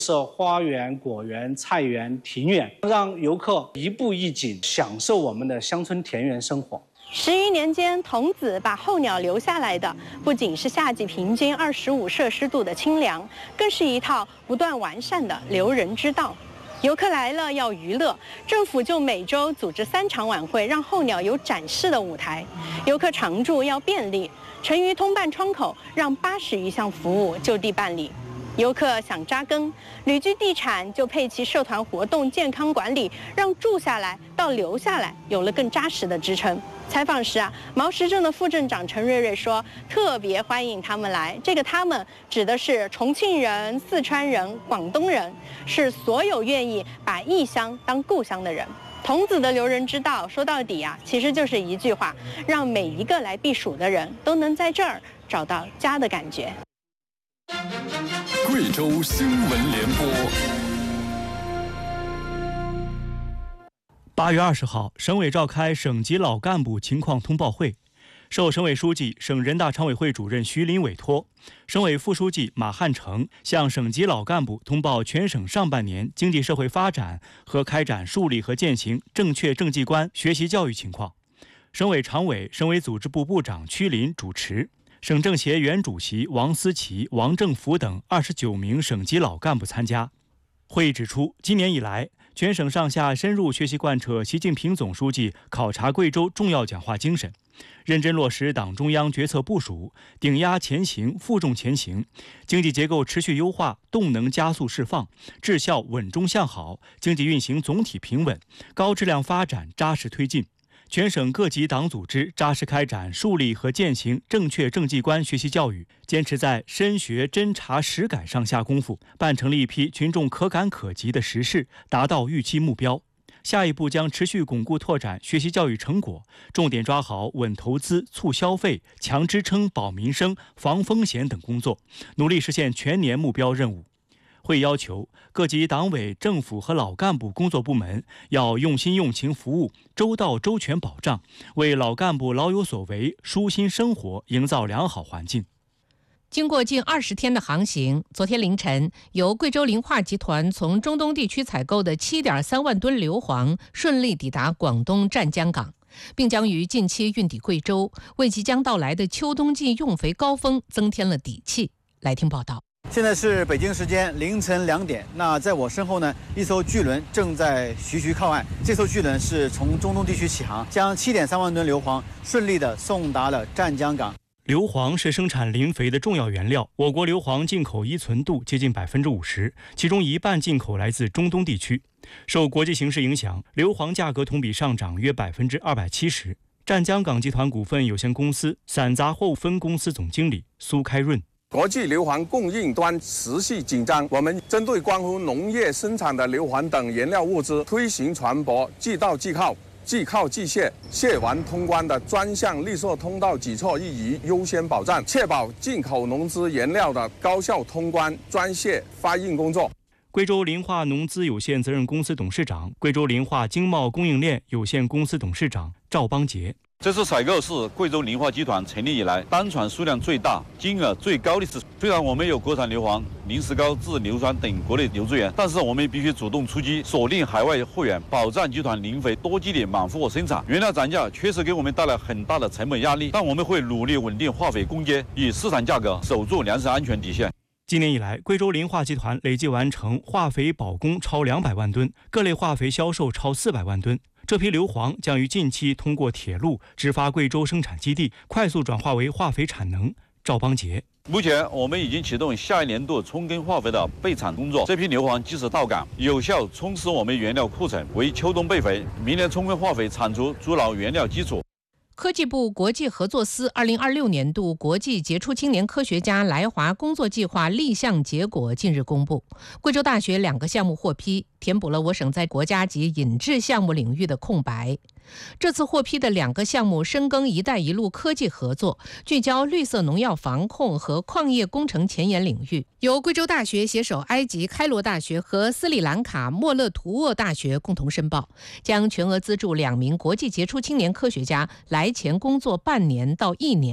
设花园、果园、菜园、庭园，让游客一步一景享受我们的乡村田园生活。 10余年间，桐梓把候鸟留下来的不仅是夏季平均25摄氏度的清凉，更是一套不断完善的留人之道。游客来了要娱乐，政府就每周组织3场晚会，让候鸟有展示的舞台。游客常住要便利，成渝通办窗口让80余项服务就地办理。游客想扎根，旅居地产就配齐社团活动、健康管理，让住下来到留下来有了更扎实的支撑。采访时毛石镇的副镇长陈瑞瑞说，特别欢迎他们来。这个他们指的是重庆人、四川人、广东人，是所有愿意把异乡当故乡的人。桐梓的留人之道，说到底其实就是一句话，让每一个来避暑的人都能在这儿找到家的感觉。 贵州新闻联播。 8月20号，省委召开省级老干部情况通报会，受省委书记、省人大常委会主任徐林委托，省委副书记马汉成向省级老干部通报全省上半年经济社会发展和开展树立和践行正确政绩观学习教育情况。省委常委、省委组织部部长曲林主持。省政协原主席王思齐、王正福等29名省级老干部参加。会议指出，今年以来，全省上下深入学习贯彻习近平总书记考察贵州重要讲话精神，认真落实党中央决策部署，顶压前行、负重前行，经济结构持续优化，动能加速释放，质效稳中向好，经济运行总体平稳，高质量发展扎实推进。全省各级党组织扎实开展树立和践行正确政绩观学习教育，坚持在深学侦查实改上下功夫，办成了一批群众可感可及的实事，达到预期目标。下一步将持续巩固拓展学习教育成果，重点抓好稳投资、促消费、强支撑、保民生、防风险等工作，努力实现全年目标任务。会要求各级党委政府和老干部工作部门要用心用情服务，周到周全保障，为老干部老有所为、舒心生活营造良好环境。 经过近20天的航行，昨天凌晨，由贵州林化集团从中东地区采购的7.3万吨硫磺顺利抵达广东湛江港，并将于近期运抵贵州，为即将到来的秋冬季用肥高峰增添了底气。来听报道。 现在是北京时间凌晨2点，那在我身后呢，一艘巨轮正在徐徐靠岸。这艘巨轮是从中东地区起航，将7.3万吨硫磺顺利地送达了湛江港。 硫磺是生产磷肥的重要原料，我国硫磺进口依存度接近50%，其中一半进口来自中东地区。受国际形势影响，硫磺价格同比上涨约270%。湛江港集团股份有限公司散杂货物分公司总经理苏开润。 国际硫磺供应端持续紧张，我们针对关乎农业生产的硫磺等原料物资，推行船舶即到即靠、即靠即卸、卸完通关的专项绿色通道举措一移优先保障，确保进口农资原料的高效通关、专卸、发运工作。 贵州磷化农资有限责任公司董事长、贵州磷化经贸供应链有限公司董事长赵邦杰。 这次采购是贵州磷化集团成立以来单船数量最大、金额最高的一次。虽然我们有国产硫磺、磷石膏、制硫酸等国内油资源，但是我们必须主动出击，锁定海外货源，保障集团磷肥多基地满货生产。原料涨价确实给我们带来很大的成本压力，但我们会努力稳定化肥供给，以市场价格守住粮食安全底线。 今年以来，贵州磷化集团累计完成化肥保供超200万吨，各类化肥销售超400万吨。这批硫磺将于近期通过铁路直发贵州生产基地，快速转化为化肥产能。赵邦杰。 目前我们已经启动下一年度春耕化肥的备产工作，这批硫磺及时到港，有效充实我们原料库存，为秋冬备肥。明年春耕化肥产出筑牢原料基础。 科技部国际合作司2026年度国际杰出青年科学家来华工作计划立项结果近日公布，贵州大学2个项目获批，填补了我省在国家级引制项目领域的空白。这次获批的2个项目深耕“一带一路”科技合作，聚焦绿色农药防控和矿业工程前沿领域，由贵州大学携手埃及开罗大学和斯里兰卡莫勒图沃大学共同申报，将全额资助2名国际杰出青年科学家来前工作半年到1年。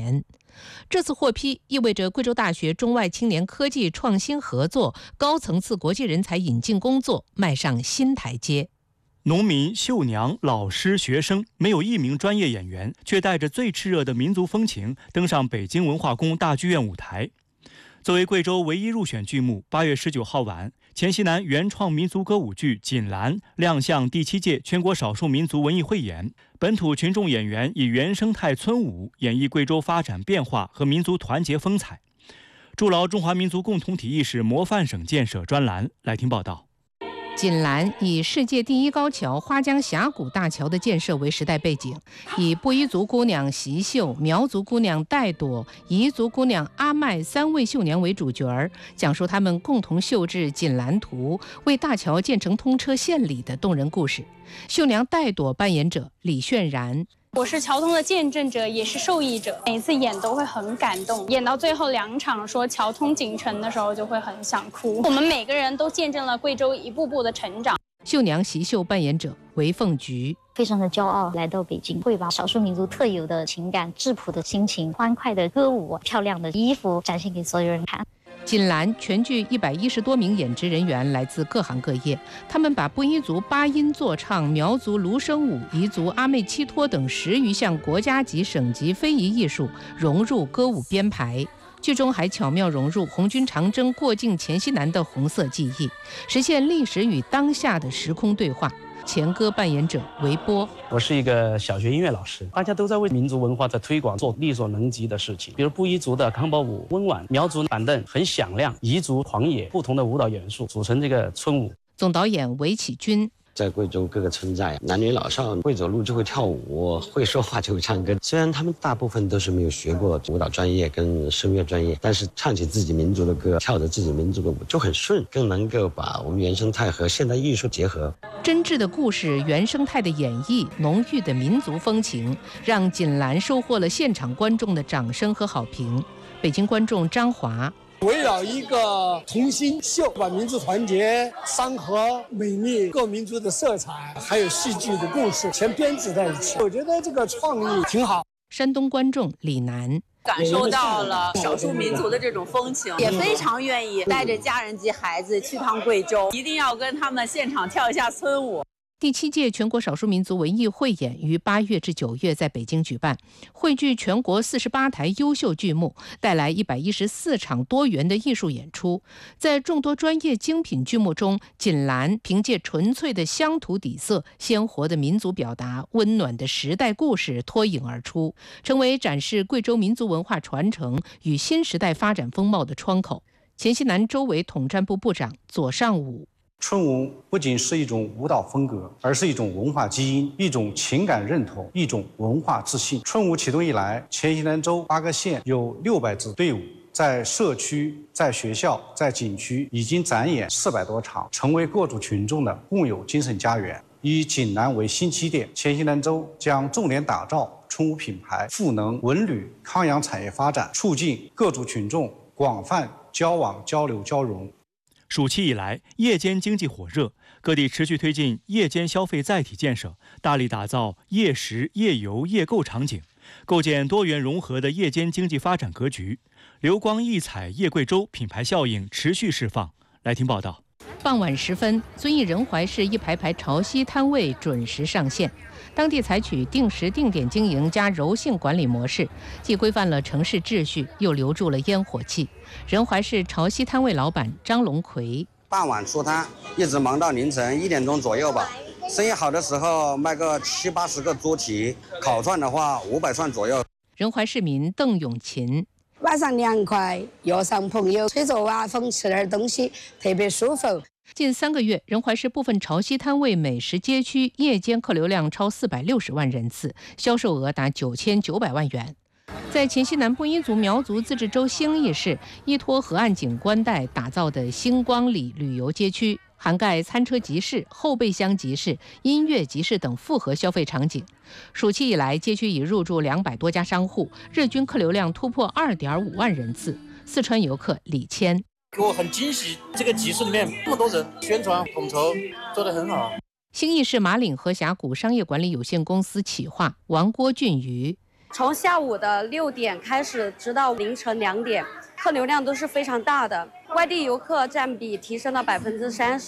这次获批意味着贵州大学中外青年科技创新合作、高层次国际人才引进工作迈上新台阶。 农民、绣娘、老师、学生，没有一名专业演员，却带着最炽热的民族风情登上北京文化宫大剧院舞台。作为贵州唯一入选剧目，8月19号晚，黔西南原创民族歌舞剧《锦兰》亮相第7届全国少数民族文艺汇演。本土群众演员以原生态村舞演绎贵州发展变化和民族团结风采，筑牢中华民族共同体意识模范省建设专栏。来听报道。 锦兰以世界第一高桥花江峡谷大桥的建设为时代背景，以布依族姑娘习秀、苗族姑娘戴朵、彝族姑娘阿麦3位绣娘为主角儿，讲述他们共同绣制锦兰图，为大桥建成通车献礼的动人故事。绣娘戴朵扮演者李炫然。 我是桥通的见证者，也是受益者。每一次演都会很感动，演到最后2场说桥通锦城的时候，就会很想哭。我们每个人都见证了贵州一步步的成长。 绣娘习秀扮演者韦凤菊， 非常的骄傲来到北京，会把少数民族特有的情感、质朴的心情、欢快的歌舞、漂亮的衣服展现给所有人看。 锦兰全剧110多名演职人员来自各行各业，他们把布依族8音坐唱、苗族芦笙舞、彝族阿妹七托等10余项国家级、省级非遗艺术融入歌舞编排。剧中还巧妙融入红军长征过境黔西南的红色记忆，实现历史与当下的时空对话。前歌扮演者韦波， 我是一个小学音乐老师，大家都在为民族文化的推广做力所能及的事情，比如布依族的康宝舞温婉，苗族板凳很响亮，彝族狂野，不同的舞蹈元素组成这个村舞。 总导演韦启军。 在贵州各个村寨，男女老少会走路就会跳舞，会说话就会唱歌。虽然他们大部分都是没有学过舞蹈专业跟声乐专业，但是唱起自己民族的歌，跳着自己民族的舞就很顺，更能够把我们原生态和现代艺术结合。 真挚的故事，原生态的演绎，浓郁的民族风情，让锦兰收获了现场观众的掌声和好评。北京观众张华。 围绕一个同心绣，把民族团结、山河美丽、各民族的色彩，还有戏剧的故事全编织在一起。我觉得这个创意挺好。 山东观众李楠感受到了少数民族的这种风情，也非常愿意带着家人及孩子去趟贵州，一定要跟他们现场跳一下村舞。 第7届全国少数民族文艺汇演于8月至9月在北京举办，汇聚全国48台优秀剧目，带来114场多元的艺术演出。在众多专业精品剧目中，锦兰凭借纯粹的乡土底色、鲜活的民族表达、温暖的时代故事脱颖而出，成为展示贵州民族文化传承与新时代发展风貌的窗口。黔西南州委统战部部长左尚武。 春舞不仅是一种舞蹈风格，而是一种文化基因，一种情感认同，一种文化自信。春舞启动以来，黔西南州8个县有600支队伍，在社区、在学校、在景区已经展演400多场，成为各族群众的共有精神家园。以锦兰为新起点，黔西南州将重点打造春舞品牌，赋能文旅康养产业发展，促进各族群众广泛交往、交流、交融。 暑期以来，夜间经济火热，各地持续推进夜间消费载体建设，大力打造夜食、夜游、夜购场景，构建多元融合的夜间经济发展格局。流光溢彩夜贵州品牌效应持续释放。来听报道。 傍晚时分，遵义仁怀市一排排潮汐摊位准时上线。当地采取定时定点经营加柔性管理模式，既规范了城市秩序，又留住了烟火气。仁怀市潮汐摊位老板张龙奎： 傍晚出摊，一直忙到凌晨1点钟左右吧。生意好的时候卖个70、80个猪蹄，烤串的话500串左右。 仁怀市民邓永琴： 晚上凉快，约上朋友吹着晚风吃点东西，特别舒服。 近3个月，仁怀市部分潮汐摊位美食街区夜间客流量超460万人次，销售额达9900万元。在黔西南布依族苗族自治州兴义市，依托河岸景观带打造的星光里旅游街区，涵盖餐车集市、后备箱集市、音乐集市等复合消费场景。暑期以来，街区已入驻200多家商户，日均客流量突破2.5万人次。四川游客李谦： 给我很惊喜，这个集市里面这么多人，宣传统筹做得很好。 兴义市马岭河峡谷商业管理有限公司企划王郭俊瑜： 从下午的6点开始，直到凌晨2点，客流量都是非常大的。外地游客占比提升了30%。